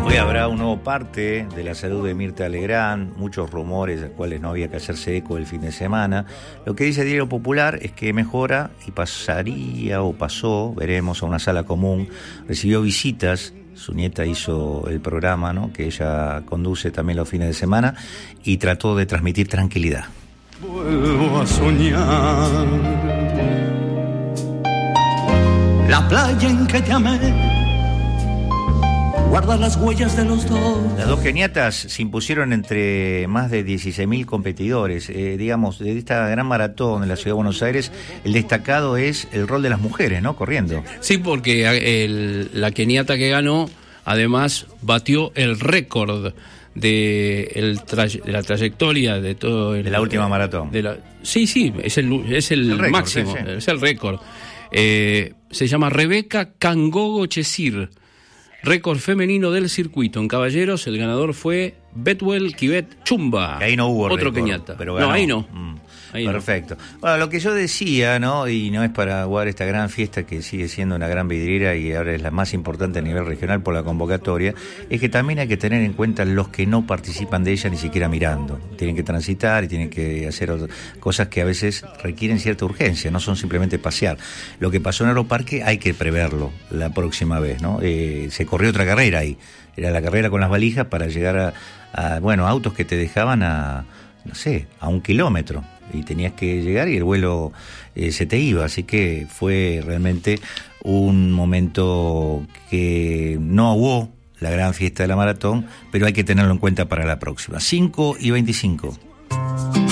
Hoy habrá un nuevo parte de la salud de Mirta Legrand, muchos rumores a los cuales no había que hacerse eco el fin de semana. Lo que dice el Diario Popular es que mejora y pasaría o pasó, veremos, a una sala común. Recibió visitas, su nieta hizo el programa, ¿no?, que ella conduce también los fines de semana, y trató de transmitir tranquilidad. Vuelvo a soñar la playa en que te amé. Guarda las huellas de los dos. Las dos keniatas se impusieron entre más de 16.000 competidores. Digamos, de esta gran maratón en la Ciudad de Buenos Aires, el destacado es el rol de las mujeres, ¿no?, corriendo. Sí, porque la keniata que ganó, además, batió el récord de la trayectoria de todo de la última maratón. Sí, es el récord, máximo, sí. Es el récord. Se llama Rebeca Kangogo Chesir. Récord femenino del circuito. En caballeros, el ganador fue Bethuel Kibet Chumba. Que ahí no hubo otro récord, keniata. Pero ganó. No, ahí no. Ahí perfecto. No. Bueno, lo que yo decía, ¿no?, y no es para aguar esta gran fiesta que sigue siendo una gran vidriera y ahora es la más importante a nivel regional por la convocatoria, es que también hay que tener en cuenta los que no participan de ella ni siquiera mirando. Tienen que transitar y tienen que hacer cosas que a veces requieren cierta urgencia, no son simplemente pasear. Lo que pasó en Aeroparque hay que preverlo la próxima vez, ¿no? Se corrió otra carrera ahí. Era la carrera con las valijas para llegar a autos que te dejaban a 1 kilómetro. Y tenías que llegar y el vuelo se te iba, así que fue realmente un momento que no ahogó la gran fiesta de la maratón, pero hay que tenerlo en cuenta para la próxima. 5:25.